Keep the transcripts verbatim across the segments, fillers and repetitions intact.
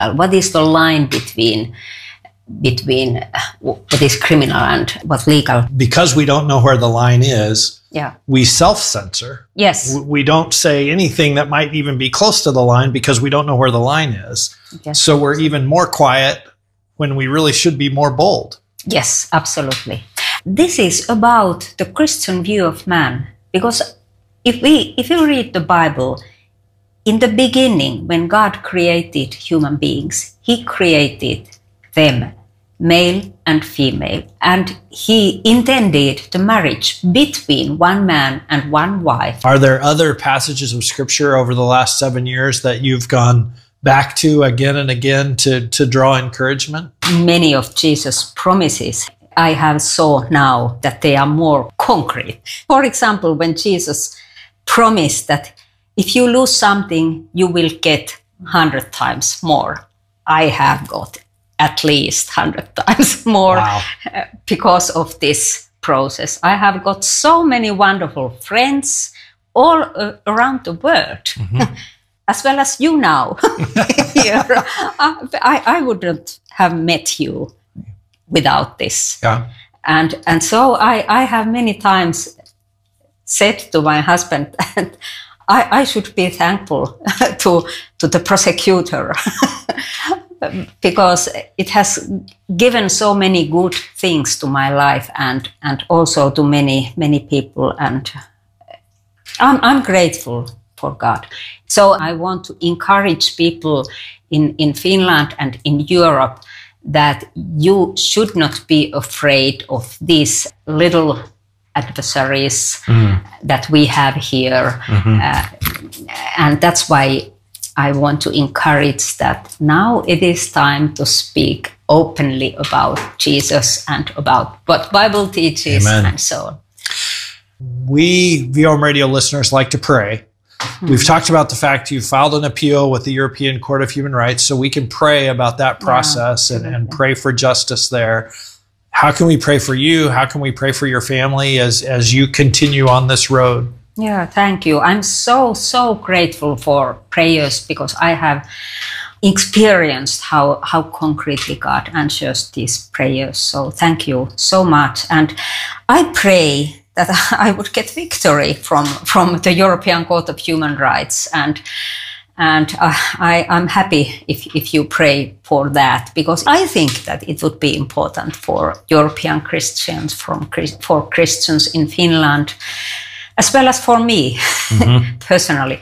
Uh, what is the line between between uh, what is criminal and what's legal? Because we don't know where the line is, yeah, we self-censor. Yes. We don't say anything that might even be close to the line because we don't know where the line is. Yes. So we're even more quiet when we really should be more bold. Yes, absolutely. This is about the Christian view of man. Because if we if you read the Bible, in the beginning, when God created human beings, he created them, male and female, and he intended the marriage between one man and one wife. Are there other passages of scripture over the last seven years that you've gone back to again and again to, to draw encouragement? Many of Jesus' promises I have saw now that they are more concrete. For example, when Jesus promised that if you lose something, you will get one hundred times more. I have got at least one hundred times more. Wow. Because of this process. I have got so many wonderful friends all uh, around the world, mm-hmm. as well as you now. Here. I, I wouldn't have met you without this. Yeah. And, and so I, I have many times said to my husband, and I, I should be thankful to, to the prosecutor because it has given so many good things to my life and, and also to many, many people. And I'm, I'm grateful for God. So I want to encourage people in, in Finland and in Europe that you should not be afraid of these little adversaries mm. that we have here. Mm-hmm. Uh, and that's why I want to encourage that now it is time to speak openly about Jesus and about what Bible teaches. Amen. And so on. We V O M radio listeners like to pray. Mm-hmm. We've talked about the fact you filed an appeal with the European Court of Human Rights, so we can pray about that process yeah, and, and pray for justice there. How can we pray for you? How can we pray for your family as, as you continue on this road? Yeah, thank you. I'm so, so grateful for prayers because I have experienced how, how concretely God answers these prayers. So thank you so much. And I pray that I would get victory from, from the European Court of Human Rights. And And uh, I, I'm happy if, if you pray for that, because I think that it would be important for European Christians, from, for Christians in Finland, as well as for me, mm-hmm. personally.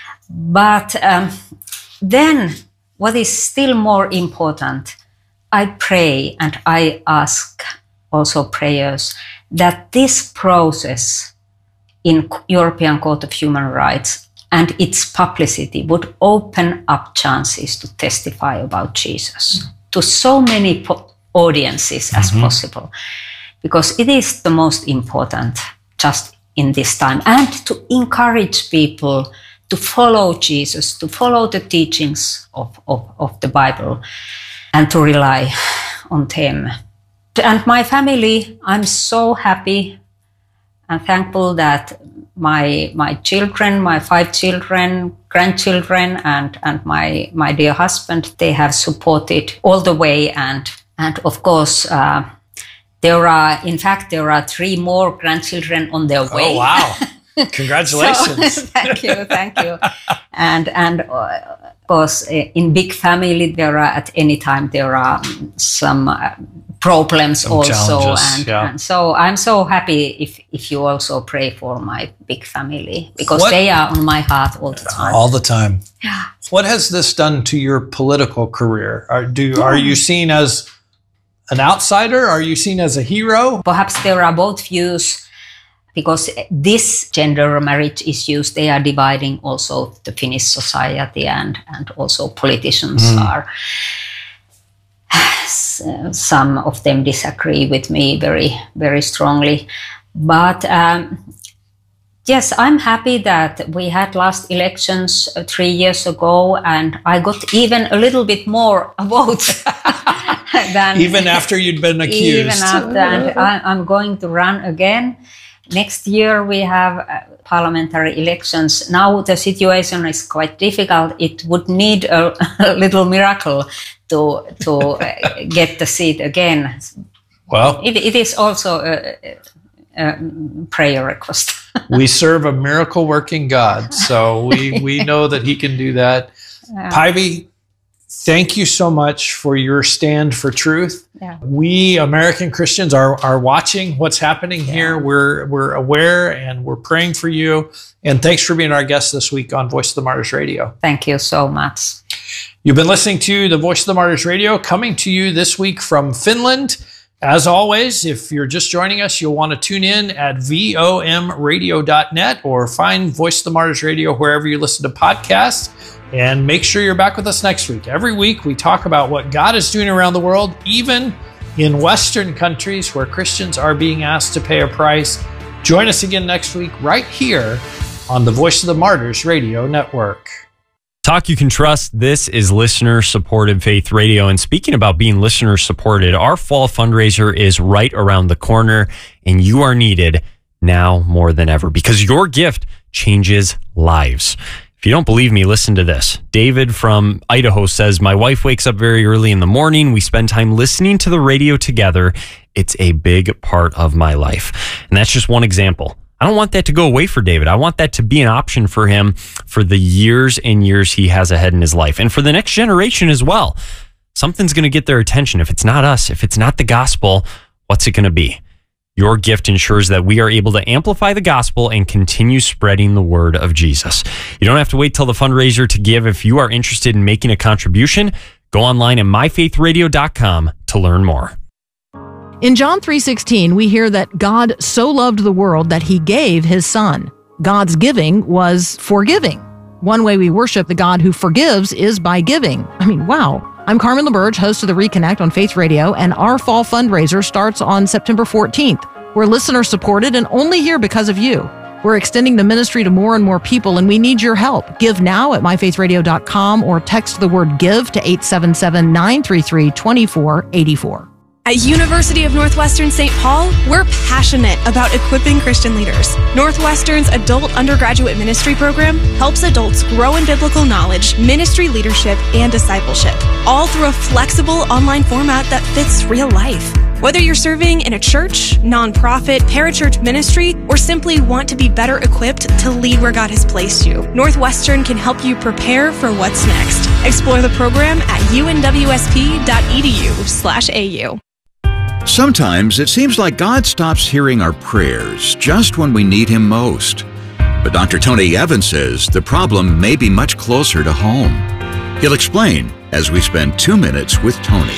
But um, then what is still more important, I pray and I ask also prayers that this process in European Court of Human Rights and its publicity would open up chances to testify about Jesus mm-hmm. to so many po- audiences as mm-hmm. possible, because it is the most important just in this time, and to encourage people to follow Jesus, to follow the teachings of, of, of the Bible, and to rely on them. And my family, I'm so happy and thankful that my my children, my five children, grandchildren, and, and my, my dear husband, they have supported all the way. And, and of course, uh, there are, in fact, there are three more grandchildren on their way. Oh, wow. Congratulations. So, thank you, thank you. And, and uh, of course, in big family, there are, at any time, there are some uh, problems some also. And, yeah. and so I'm so happy if, if you also pray for my big family, because what? They are on my heart all the time. All the time. Yeah. What has this done to your political career? Are, do, yeah. are you seen as an outsider? Are you seen as a hero? Perhaps there are both views, because this gender marriage issues, they are dividing also the Finnish society, and, and also politicians mm. are. Some of them disagree with me very, very strongly. But um, yes, I'm happy that we had last elections uh, three years ago, and I got even a little bit more votes. than even after you'd been accused. Even after, and I, I'm going to run again. Next year we have parliamentary elections. Now the situation is quite difficult. It would need a, a little miracle to to get the seat again. Well, it, it is also a, a prayer request. We serve a miracle-working God, so we, we know that he can do that. Yeah. Päivi, thank you so much for your stand for truth. Yeah. We American Christians are, are watching what's happening here. Yeah. We're, we're aware and we're praying for you. And thanks for being our guest this week on Voice of the Martyrs Radio. Thank you so much. You've been listening to the Voice of the Martyrs Radio, coming to you this week from Finland. As always, if you're just joining us, you'll want to tune in at V O M radio dot net or find Voice of the Martyrs Radio wherever you listen to podcasts. And make sure you're back with us next week. Every week, we talk about what God is doing around the world, even in Western countries where Christians are being asked to pay a price. Join us again next week right here on the Voice of the Martyrs Radio Network. Talk you can trust. This is listener-supported Faith Radio. And speaking about being listener-supported, our fall fundraiser is right around the corner, and you are needed now more than ever because your gift changes lives. If you don't believe me, listen to this. David from Idaho says, my wife wakes up very early in the morning. We spend time listening to the radio together. It's a big part of my life. And that's just one example. I don't want that to go away for David. I want that to be an option for him for the years and years he has ahead in his life and for the next generation as well. Something's going to get their attention. If it's not us, if it's not the gospel, what's it going to be? Your gift ensures that we are able to amplify the gospel and continue spreading the word of Jesus. You don't have to wait till the fundraiser to give. If you are interested in making a contribution, go online at my faith radio dot com to learn more. In John three sixteen, we hear that God so loved the world that he gave his son. God's giving was forgiving. One way we worship the God who forgives is by giving. I mean, wow. I'm Carmen LaBerge, host of the Reconnect on Faith Radio, and our fall fundraiser starts on September fourteenth. We're listener-supported and only here because of you. We're extending the ministry to more and more people, and we need your help. Give now at my faith radio dot com or text the word GIVE to eight seven seven, nine three three, two four eight four. At University of Northwestern Saint Paul, we're passionate about equipping Christian leaders. Northwestern's adult undergraduate ministry program helps adults grow in biblical knowledge, ministry leadership, and discipleship, all through a flexible online format that fits real life. Whether you're serving in a church, nonprofit, parachurch ministry, or simply want to be better equipped to lead where God has placed you, Northwestern can help you prepare for what's next. Explore the program at u n w s p dot e d u slash a u. Sometimes it seems like God stops hearing our prayers just when we need Him most. But Doctor Tony Evans says the problem may be much closer to home. He'll explain as we spend two minutes with Tony.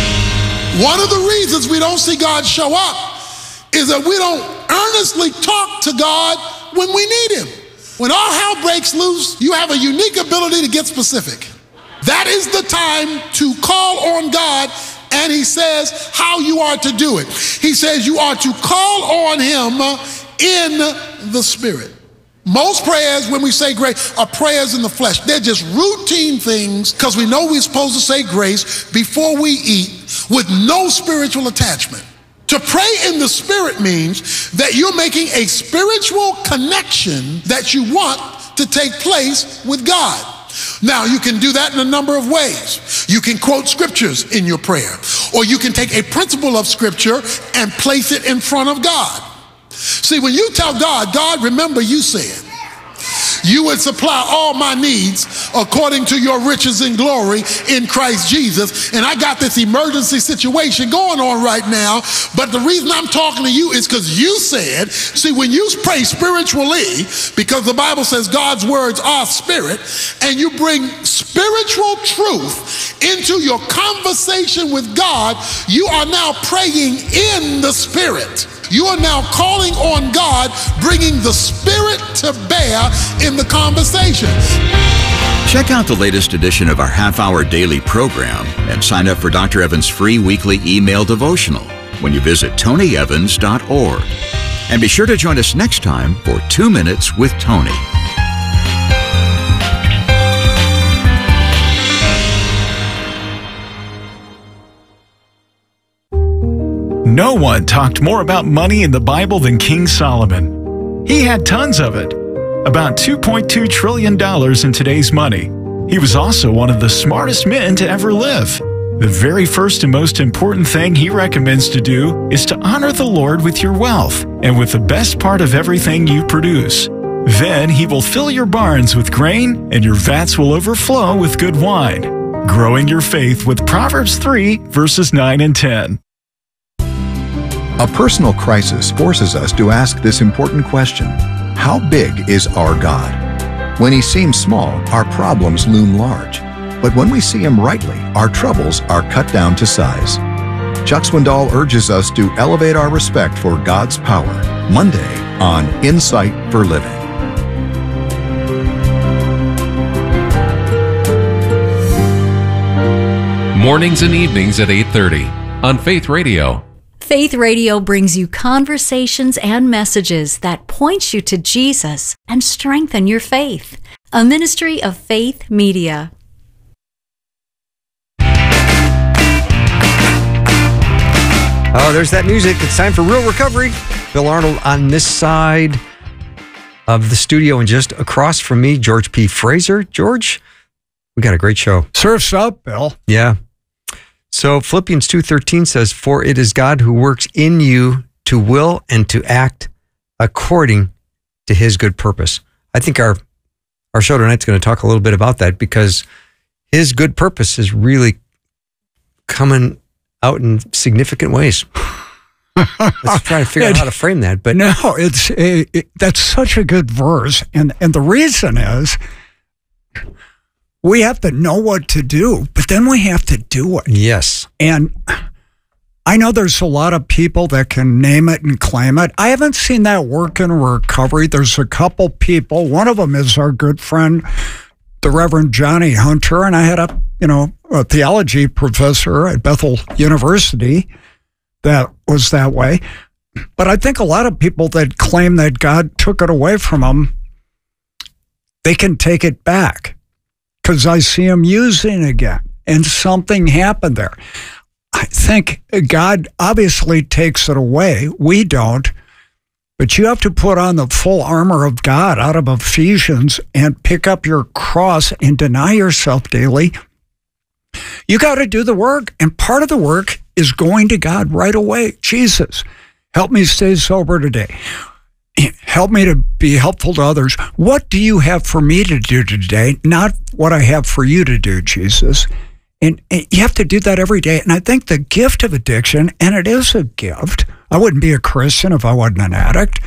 One of the reasons we don't see God show up is that we don't earnestly talk to God when we need Him. When all hell breaks loose, you have a unique ability to get specific. That is the time to call on God. And he says how you are to do it. He says you are to call on him in the Spirit. Most prayers, when we say grace, are prayers in the flesh. They're just routine things because we know we're supposed to say grace before we eat with no spiritual attachment. To pray in the Spirit means that you're making a spiritual connection that you want to take place with God. Now, you can do that in a number of ways. You can quote scriptures in your prayer, or you can take a principle of scripture and place it in front of God. See, when you tell God, God, remember you said, you would supply all my needs according to your riches and glory in Christ Jesus. And I got this emergency situation going on right now. But the reason I'm talking to you is because you said, see, when you pray spiritually, because the Bible says God's words are spirit, and you bring spiritual truth into your conversation with God, you are now praying in the Spirit. You are now calling on God, bringing the Spirit to bear in the conversation. Check out the latest edition of our half-hour daily program and sign up for Doctor Evans' free weekly email devotional when you visit tony evans dot org. And be sure to join us next time for Two Minutes with Tony. No one talked more about money in the Bible than King Solomon. He had tons of it, about two point two trillion dollars in today's money. He was also one of the smartest men to ever live. The very first and most important thing he recommends to do is to honor the Lord with your wealth and with the best part of everything you produce. Then he will fill your barns with grain and your vats will overflow with good wine. Growing your faith with Proverbs three, verses nine and ten. A personal crisis forces us to ask this important question: how big is our God? When he seems small, our problems loom large. But when we see him rightly, our troubles are cut down to size. Chuck Swindoll urges us to elevate our respect for God's power. Monday on Insight for Living. Mornings and evenings at eight thirty on Faith Radio. Faith Radio brings you conversations and messages that point you to Jesus and strengthen your faith. A ministry of Faith Media. Oh, there's that music. It's time for Real Recovery. Bill Arnold on this side of the studio, and just across from me, George P. Fraser. George, we got a great show. Surf's up, Bill. Yeah. So Philippians two thirteen says, "For it is God who works in you to will and to act according to his good purpose." I think our our show tonight's going to talk a little bit about that, because his good purpose is really coming out in significant ways. Let's try to figure out how to frame that. But no, it's a, it, that's such a good verse, and and the reason is we have to know what to do, but then we have to do it. Yes, and I know there's a lot of people that can name it and claim it. I haven't seen that work in recovery. There's a couple people. One of them is our good friend, the Reverend Johnny Hunter, and I had a you know a theology professor at Bethel University that was that way. But I think a lot of people that claim that God took it away from them, they can take it back, because I see them using it again, and something happened there. I think God obviously takes it away. We don't. But you have to put on the full armor of God out of Ephesians and pick up your cross and deny yourself daily. You got to do the work, and part of the work is going to God right away. Jesus, help me stay sober today. Help me to be helpful to others. What do you have for me to do today? Not what I have for you to do, Jesus. And, and you have to do that every day. And I think the gift of addiction, and it is a gift. I wouldn't be a Christian if I wasn't an addict.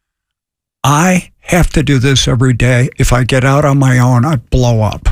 I have to do this every day. If I get out on my own, I blow up.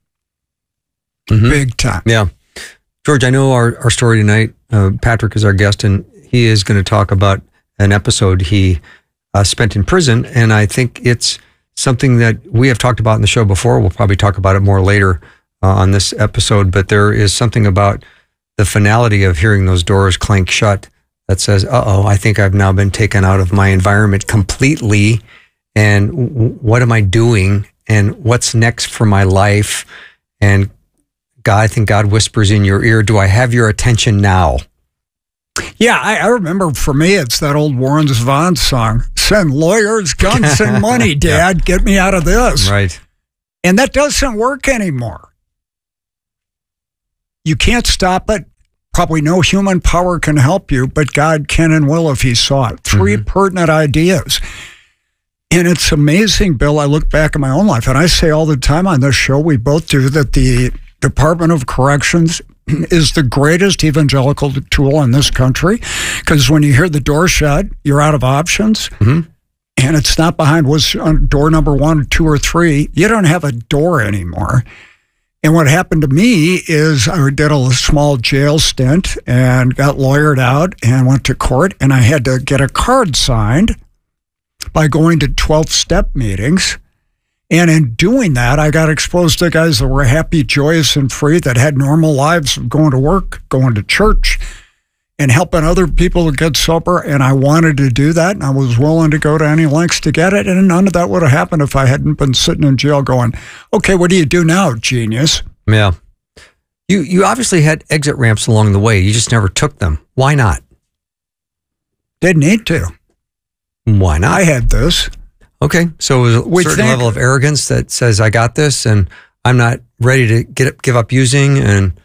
Mm-hmm. Big time. Yeah. George, I know our, our story tonight, uh, Patrick is our guest, and he is going to talk about an episode he uh, spent in prison. And I think it's something that we have talked about in the show before. We'll probably talk about it more later uh, on this episode. But there is something about the finality of hearing those doors clank shut that says, uh-oh, I think I've now been taken out of my environment completely. And w- what am I doing? And what's next for my life? And God, I think God whispers in your ear, do I have your attention now? Yeah, I, I remember for me, it's that old Warren Zevon song, send lawyers, guns, and money, Dad, yeah. Get me out of this. Right. And that doesn't work anymore. You can't stop it. Probably no human power can help you, but God can and will if he saw it. Three mm-hmm. pertinent ideas. And it's amazing, Bill, I look back at my own life, and I say all the time on this show, we both do, that the Department of Corrections is the greatest evangelical tool in this country, because when you hear the door shut, you're out of options, mm-hmm. and it's not behind what's on door number one, two, or three. You don't have a door anymore. And what happened to me is I did a small jail stint and got lawyered out and went to court, and I had to get a card signed by going to twelve-step meetings. And in doing that, I got exposed to guys that were happy, joyous, and free, that had normal lives of going to work, going to church, and helping other people to get sober. And I wanted to do that, and I was willing to go to any lengths to get it. And none of that would have happened if I hadn't been sitting in jail going, okay, what do you do now, genius? Yeah. You, you obviously had exit ramps along the way. You just never took them. Why not? Didn't need to. Why not? I had this. Okay, so it was a We certain think- level of arrogance that says, I got this, and I'm not ready to get up, give up using, and